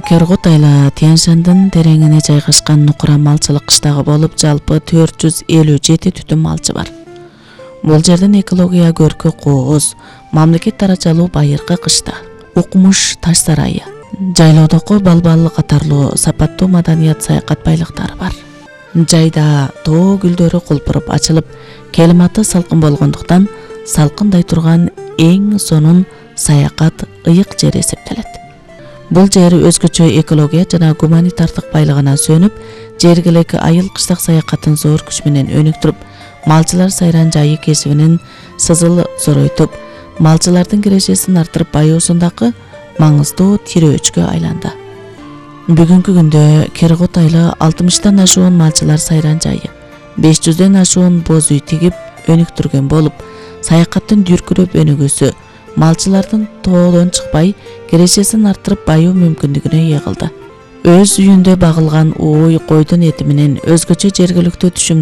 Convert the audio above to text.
Кергут айла Тянь-Шаньдын тереңине жайгашкан Нукура малчылык кыштагы болуп, жалпы 457 түтүн малчы бар. Бул жерден экология көркү кооз, мамлекет даражалуу байыркы кышта, укмуш таш сарайы, жайлоодогу балбал катарлуу сапаттуу маданият саякат байлыктары бар. Жайда тоо гүлдөрү кулпуруп ачылып, климаты салкын болгондуктан салкындай турган эң сонун саякат ыйык жер эсептелет. Бул жер өзгөчө экология жана гуманитардык байлыгына сөнүп, жергиликтүү айыл кыштак саякатын зор күч менен өнүктүрүп, малчылар сайран жайы кесибинин сызыл зоройтуп, малчылардын кирешесин артырып байоосундагы маңыздуу тирөөчкө айланды. Бүгүнкү күндө Кергут айылы 60тан ашуун малчылар сайран жайы, 500дөн ашуун боз үй тигип өнүктүргөн болуп, саякаттын дүркүрөп өнүгүүсү малчылардын тоодон чыкпай, кирешесин артырып байуу мүмкүндүгүнө ээ кылды. Өз үйүндө багылган ууй койдун эти менен өзгөчө жергиликтүү түшүм